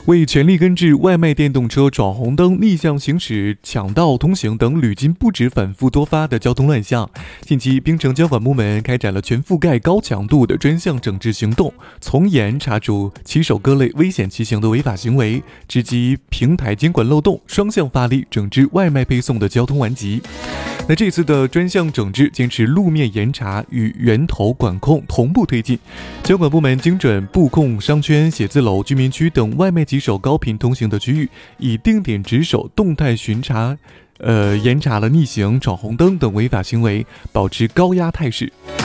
为全力根治外卖电动车闯红灯、逆向行驶、抢道通行等屡禁不止、反复多发的交通乱象，近期槟城交管部门开展了全覆盖、高强度的专项整治行动，从严查处骑手各类危险骑行的违法行为，直击平台监管漏洞，双向发力整治外卖配送的交通顽疾。那这次的专项整治坚持路面严查与源头管控同步推进，交管部门精准布控商圈、写字楼、居民区等外卖骑手高频通行的区域，以定点值守、动态巡查，严查了逆行、闯红灯等违法行为，保持高压态势。